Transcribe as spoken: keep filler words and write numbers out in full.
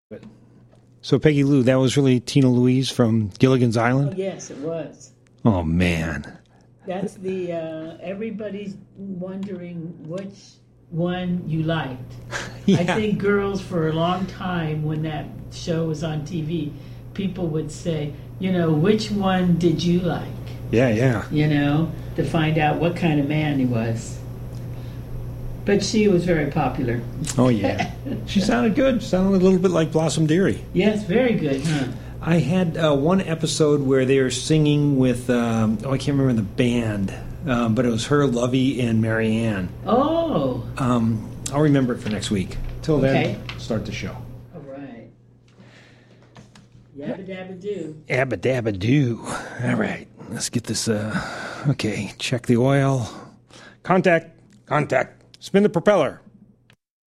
So, Peggy Lou, that was really Tina Louise from Gilligan's Island? Oh, yes, it was. Oh, man. That's the, uh, everybody's wondering which one you liked. Yeah. I think girls, for a long time, when that show was on T V, people would say, you know, which one did you like? Yeah, yeah. You know, to find out what kind of man he was. But she was very popular. Oh, yeah. She sounded good. Sounded a little bit like Blossom Dearie. Yes, very good, huh? I had uh, one episode where they were singing with, um, oh, I can't remember the band, um, but it was her, Lovey, and Marianne. Oh. Um, I'll remember it for next week. Till then, Okay. start the show. All right. Yabba dabba doo. Abba dabba doo. All right. Let's get this. Uh, okay. Check the oil. Contact. Contact. Spin the propeller.